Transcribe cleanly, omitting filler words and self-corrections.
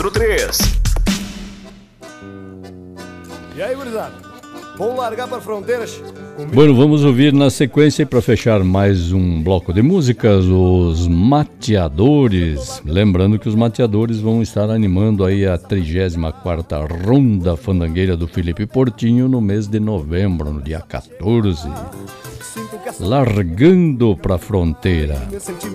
3. E aí, gurizada? Vamos largar para fronteiras? Bueno, vamos ouvir na sequência, para fechar mais um bloco de músicas, os Mateadores. Lembrando que os Mateadores vão estar animando aí a 34ª Ronda Fandangueira do Felipe Portinho no mês de novembro, no dia 14. Largando pra fronteira.